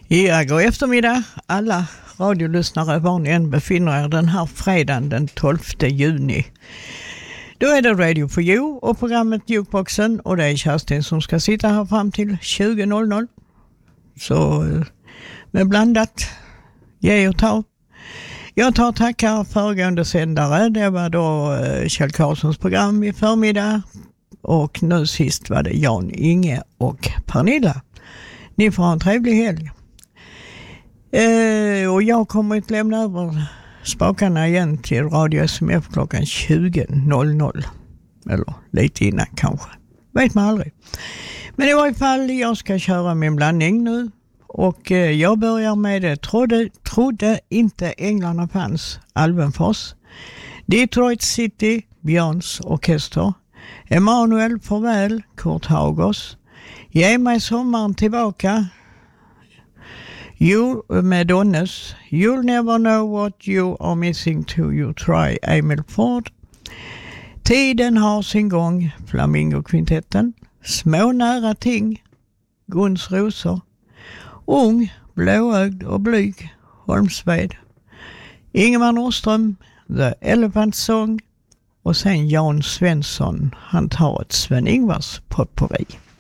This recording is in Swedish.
Ja, god eftermiddag alla radiolyssnare var ni än befinner er den här fredagen den 12 juni. Då är det Radio for You och programmet Jukeboxen och det är Kerstin som ska sitta här fram till 20.00. Så med blandat ge och ta. Jag tar tackar föregående sändare. Det var då Kjell Karlssons program i förmiddag och nu sist var det Jan, Inge och Pernilla. Ni får ha en trevlig helg. Och jag kommer att lämna över spakarna igen till Radio SMF klockan 20.00. Eller lite innan kanske. Vet man aldrig. Men i varje fall, jag ska köra min blandning nu. Och jag börjar med det. Trodde inte änglarna fanns. Alvenfors. Detroit City, Björns orkester. Emanuel Farväl, Kurt Haugos. Ge mig sommaren tillbaka. You med Donnes. You'll never know what you are missing till you try. Emil Ford. Tiden har sin gång. Flamingo-kvintetten. Små nära ting. Guns rosor. Ung, blåögd och blyg. Holmsved. Ingemar Nordström. The Elephant Song. Och sen Jan Svensson. Han tar ett Sven-Ingvars potpourri.